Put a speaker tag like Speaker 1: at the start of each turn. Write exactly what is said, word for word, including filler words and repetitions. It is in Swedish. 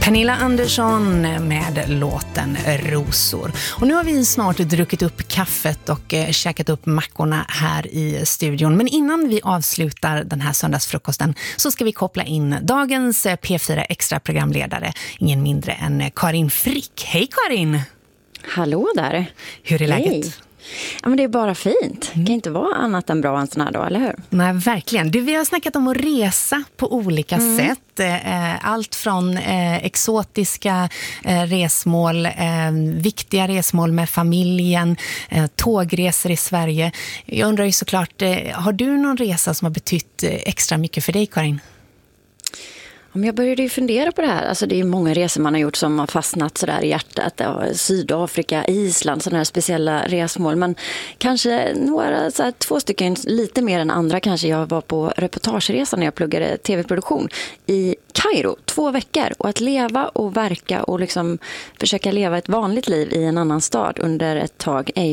Speaker 1: Pernilla Andersson med låten Rosor. Och nu har vi snart druckit upp kaffet och eh, käkat upp mackorna här i studion. Men innan vi avslutar den här söndagsfrukosten så ska vi koppla in dagens eh, P fyra Extra programledare. Ingen mindre än Karin Frick. Hej Karin!
Speaker 2: Hallå där!
Speaker 1: Hur är läget?
Speaker 2: Hej. Ja, men det är bara fint. Det kan inte vara annat än bra en sån här dag, eller hur?
Speaker 1: Nej, verkligen. Du, vi har snackat om att resa på olika mm. sätt. Allt från eh, exotiska eh, resmål, eh, viktiga resmål med familjen, eh, tågresor i Sverige. Jag undrar ju såklart, eh, har du någon resa som har betytt eh, extra mycket för dig, Karin?
Speaker 2: Jag började ju fundera på det här. Alltså det är många resor man har gjort som har fastnat sådär i hjärtat. Sydafrika, Island, sådana här speciella resmål. Men kanske några, så här, två stycken, lite mer än andra kanske. Jag var på reportageresa när jag pluggade tv-produktion i Kairo, två veckor. Och att leva och verka och liksom försöka leva ett vanligt liv i en annan stad under ett tag är